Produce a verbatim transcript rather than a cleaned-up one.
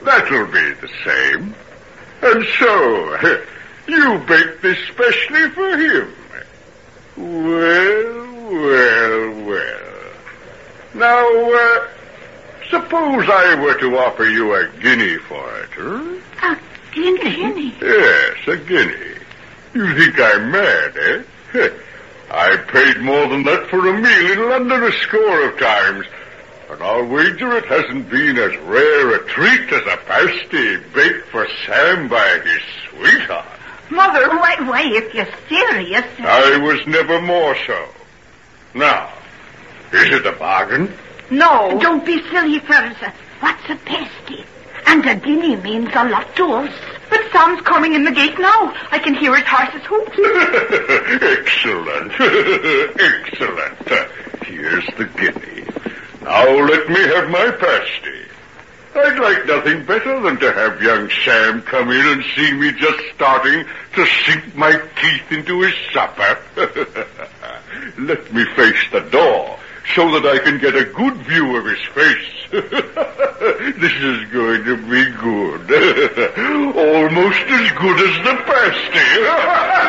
That'll be the same. And so, you baked this specially for him. Well, well, well. Now, uh, suppose I were to offer you a guinea for it, huh? A guinea? Yes, a guinea. You think I'm mad, eh? I paid more than that for a meal in London a score of times. And I'll wager it hasn't been as rare a treat as a pasty baked for Sam by his sweetheart. Mother, why, why, if you're serious... I was never more so. Now, is it a bargain? No. Don't be silly, Ferris. What's a pasty? And a guinea means a lot to us. But Sam's coming in the gate now. I can hear his horse's hoofs. Excellent. Excellent. Here's the guinea. Now let me have my pasty. I'd like nothing better than to have young Sam come in and see me just starting to sink my teeth into his supper. Let me face the door so that I can get a good view of his face. This is going to be good. Almost as good as the pasty.